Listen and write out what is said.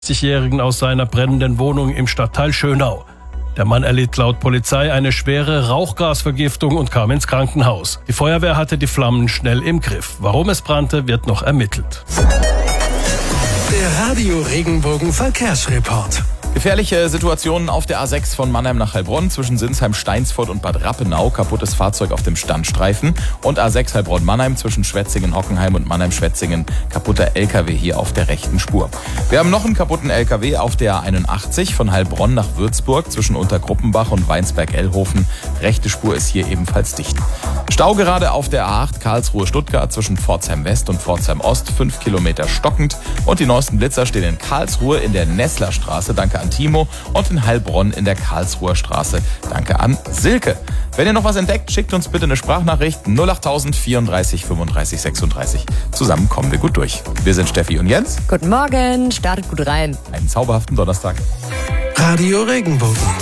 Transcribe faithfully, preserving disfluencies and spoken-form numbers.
sechzigjährigen aus seiner brennenden Wohnung im Stadtteil Schönau. Der Mann erlitt laut Polizei eine schwere Rauchgasvergiftung und kam ins Krankenhaus. Die Feuerwehr hatte die Flammen schnell im Griff. Warum es brannte, wird noch ermittelt. Der Radio Regenbogen Verkehrsreport. Gefährliche Situationen auf der A sechs von Mannheim nach Heilbronn zwischen Sinsheim, Steinsfurt und Bad Rappenau. Kaputtes Fahrzeug auf dem Standstreifen. Und A sechs Heilbronn-Mannheim zwischen Schwetzingen, Hockenheim und Mannheim-Schwetzingen. Kaputter L K W hier auf der rechten Spur. Wir haben noch einen kaputten L K W auf der A einundachtzig von Heilbronn nach Würzburg zwischen Untergruppenbach und Weinsberg-Ellhofen. Rechte Spur ist hier ebenfalls dicht. Stau gerade auf der A acht Karlsruhe-Stuttgart zwischen Pforzheim West und Pforzheim Ost. Fünf Kilometer stockend. Und die neuesten Blitzer stehen in Karlsruhe in der Nesslerstraße. Danke an Timo, und in Heilbronn in der Karlsruher Straße. Danke an Silke. Wenn ihr noch was entdeckt, schickt uns bitte eine Sprachnachricht null achttausend vierunddreißig fünfunddreißig sechsunddreißig. Zusammen kommen wir gut durch. Wir sind Steffi und Jens. Guten Morgen, startet gut rein. Einen zauberhaften Donnerstag. Radio Regenbogen.